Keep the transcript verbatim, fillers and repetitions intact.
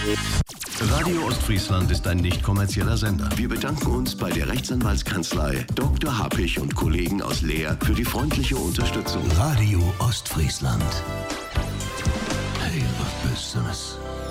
Radio Ostfriesland ist ein nicht kommerzieller Sender. Wir bedanken uns bei der Rechtsanwaltskanzlei Doktor Happig und Kollegen aus Leer für die freundliche Unterstützung. Radio Ostfriesland. Hey, was Besseres.